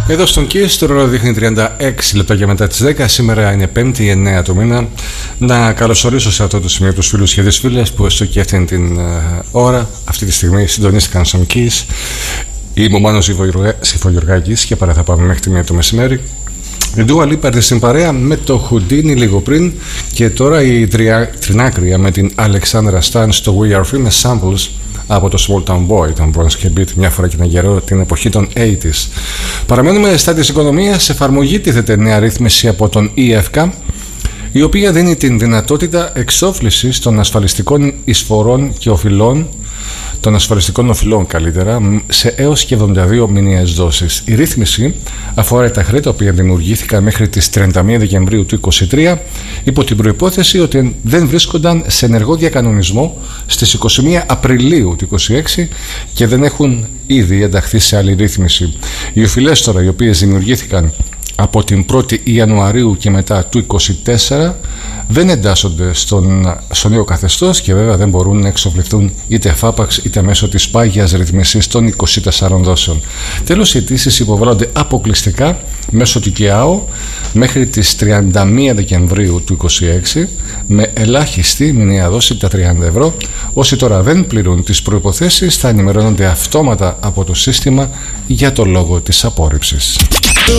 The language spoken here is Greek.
Εδώ στον Kiss το ρόλο δείχνει 36 λεπτάκια μετά τις 10. Σήμερα είναι 5η 9 του μήνα. Να καλωσορίσω σε αυτό το σημείο τους φίλους και τις φίλες που έστω και αυτήν την ώρα, αυτή τη στιγμή συντονίστηκαν στον Kiss. Είμαι ο Μάνος Σιφογιουργάκης και παρά θα πάμε μέχρι τη 1 το μεσημέρι. Η Dua Lipa έρθει στην παρέα με το Houdini λίγο πριν και τώρα η Τρινάκρια με την Alexandra Stan στο We Are Free με samples από το Small Town Boy, τον Bronze και Beat, μια φορά και ένα καιρό, την εποχή των 80s. Παραμένουμε στα της οικονομίας. Σε εφαρμογή τίθεται νέα ρύθμιση από τον EFK, η οποία δίνει την δυνατότητα εξόφλησης των ασφαλιστικών εισφορών και οφειλών, των ασφαλιστικών οφειλών καλύτερα, σε έως και 72 μηνιαίες δόσεις. Η ρύθμιση αφορά τα χρέη τα οποία δημιουργήθηκαν μέχρι τις 31 Δεκεμβρίου του 2023 υπό την προϋπόθεση ότι δεν βρίσκονταν σε ενεργό διακανονισμό στις 21 Απριλίου του 2026 και δεν έχουν ήδη ενταχθεί σε άλλη ρύθμιση. Οι οφειλές τώρα, οι οποίες δημιουργήθηκαν από την 1η Ιανουαρίου και μετά του 2024, δεν εντάσσονται στο νέο καθεστώς και βέβαια δεν μπορούν να εξοφληθούν είτε εφάπαξ είτε μέσω της πάγιας ρυθμισής των 24 δόσεων. Τέλος, οι αιτήσεις υποβάλλονται αποκλειστικά μέσω του ΚΕΑΟ μέχρι τις 31 Δεκεμβρίου του 2026 με ελάχιστη μηνιαία δόση τα 30 ευρώ. Όσοι τώρα δεν πληρούν τις προϋποθέσεις θα ενημερώνονται αυτόματα από το σύστημα για το λόγο της απόρριψης.